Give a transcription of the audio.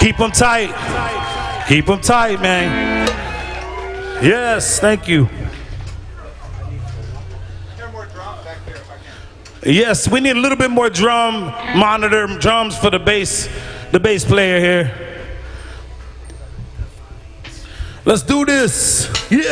Keep them tight. Keep them tight, man. Yes, thank you. Yes, we need a little bit more drum monitor, drums for the bass player here. Let's do this. Yeah.